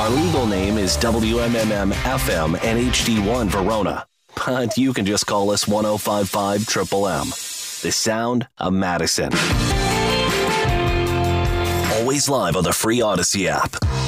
Our legal name is WMMM FM and HD1 Verona. But you can just call us 1055 Triple M. The sound of Madison. Always live on the free Odyssey app.